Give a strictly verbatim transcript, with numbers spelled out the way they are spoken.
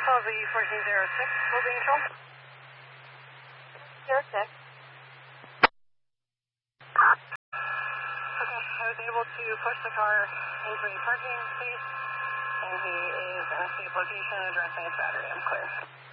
Cosby fourteen zero six, holding control. zero six. Okay, I was able to push the car into a parking space, and he is in a safe location addressing his battery. I'm clear.